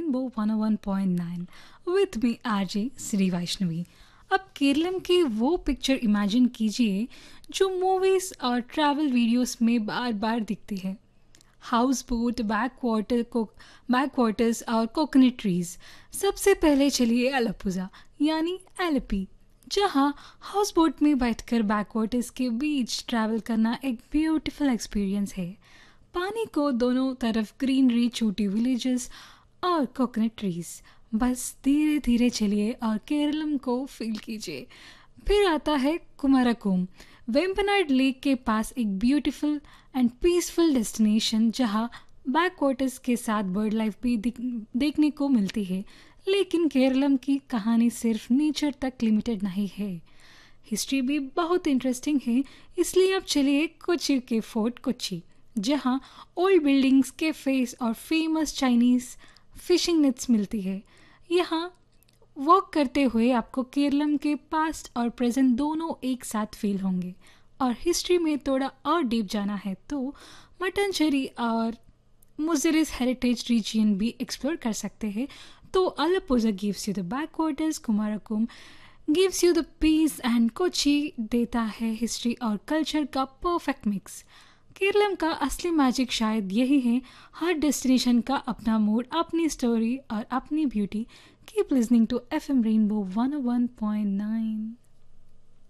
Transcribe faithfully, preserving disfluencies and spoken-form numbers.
Rainbow one O one point nine with me RJ Shri Vaishnavi. अब केरलम की वो पिक्चर इमेजिन कीजिए जो मूवीज और ट्रैवल वीडियोस में बार बार दिखती है। हाउस बोट, बैक वाटर को बैक वाटर्स और कोकोनट ट्रीज। सबसे पहले चलिए अलपुजा यानी एलपी, जहाँ हाउस बोट में बैठकर बैक वाटर्स के बीच ट्रैवल करना एक ब्यूटीफुल एक्सपीरियंस है। पानी को दोनों तरफ ग्रीनरी, छोटी विलेजेस और कोकोनट ट्रीज। बस धीरे धीरे चलिए और केरलम को फील कीजिए। फिर आता है कुमारकोम, वेम्पनाड लेक के पास एक ब्यूटीफुल एंड पीसफुल डेस्टिनेशन जहाँ बैक वाटर्स के साथ बर्ड लाइफ भी दिख- देखने को मिलती है। लेकिन केरलम की कहानी सिर्फ नेचर तक लिमिटेड नहीं है, हिस्ट्री भी बहुत इंटरेस्टिंग है। इसलिए अब चलिए कोच्चि के फोर्ट कोच्चि, जहाँ ओल्ड बिल्डिंग्स, कैफेज और फेमस चाइनीज फिशिंग नेट्स मिलती है। यहाँ वॉक करते हुए आपको केरलम के पास्ट और प्रेजेंट दोनों एक साथ फील होंगे। और हिस्ट्री में थोड़ा और डीप जाना है तो मटनचेरी और मुजिरिस हेरिटेज रीजन भी एक्सप्लोर कर सकते हैं। तो Alappuzha gives you the back waters, Kumarakom gives you the piece and Kochi देता है हिस्ट्री और कल्चर का परफेक्ट मिक्स। केरलम का असली मैजिक शायद यही है, हर डेस्टिनेशन का अपना मूड, अपनी स्टोरी और अपनी beauty. Keep listening to F M rainbow one O one point nine.